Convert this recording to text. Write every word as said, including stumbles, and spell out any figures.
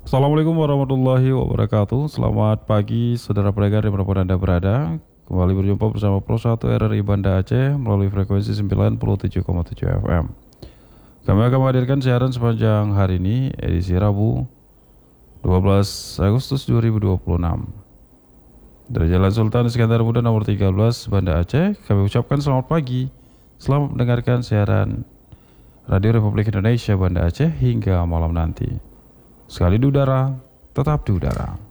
Assalamualaikum warahmatullahi wabarakatuh. Selamat pagi saudara pendengar dimanapun Anda berada. Kembali berjumpa bersama Pro satu R R I Banda Aceh melalui frekuensi sembilan puluh tujuh koma tujuh F M. Kami akan menghadirkan siaran sepanjang hari ini, edisi Rabu dua belas Agustus dua ribu dua puluh enam. Dari Jalan Sultan Iskandar Muda nomor tiga belas Banda Aceh, kami ucapkan selamat pagi. Selamat mendengarkan siaran Radio Republik Indonesia Banda Aceh hingga malam nanti. Sekali di udara, tetap di udara.